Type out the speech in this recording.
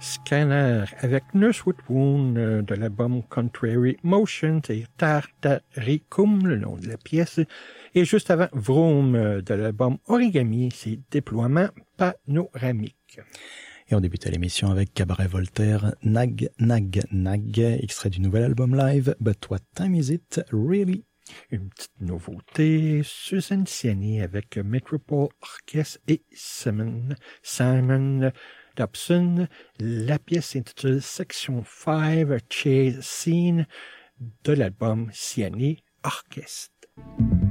Scanner avec Nursewood Wound de l'album Contrary Motion, c'est Tartaricum, le nom de la pièce. Et juste avant, Vroom de l'album Origami, c'est Déploiement panoramique. Et on débutait l'émission avec Cabaret Voltaire, Nag, Nag, Nag, extrait du nouvel album live, But What Time Is It Really? Une petite nouveauté, Susan Ciani avec Metropole Orchestre et Simon Dobson. La pièce s'intitule Section 5 Chase Scene de l'album Ciani Orchestre.